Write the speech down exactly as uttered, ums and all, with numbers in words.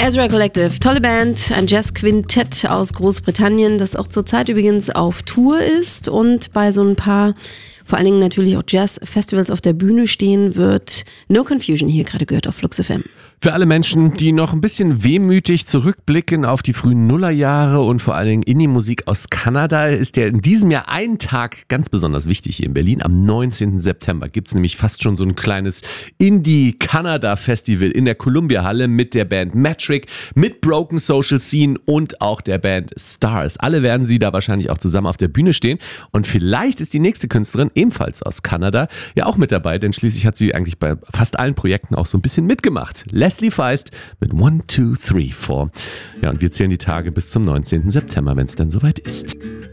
Ezra Collective, tolle Band, ein Jazz-Quintett aus Großbritannien, das auch zurzeit übrigens auf Tour ist und bei so ein paar, vor allen Dingen natürlich auch Jazz-Festivals auf der Bühne stehen wird. No Confusion hier gerade gehört auf Flux F M. Für alle Menschen, die noch ein bisschen wehmütig zurückblicken auf die frühen Nullerjahre und vor allen Dingen Indie-Musik aus Kanada, ist ja in diesem Jahr ein Tag ganz besonders wichtig hier in Berlin. Am neunzehnten September gibt es nämlich fast schon so ein kleines Indie-Kanada-Festival in der Columbia-Halle mit der Band Metric, mit Broken Social Scene und auch der Band Stars. Alle werden sie da wahrscheinlich auch zusammen auf der Bühne stehen. Und vielleicht ist die nächste Künstlerin ebenfalls aus Kanada ja auch mit dabei, denn schließlich hat sie eigentlich bei fast allen Projekten auch so ein bisschen mitgemacht. Leslie Feist mit one two three four. Ja, und wir zählen die Tage bis zum neunzehnten September, wenn es dann soweit ist.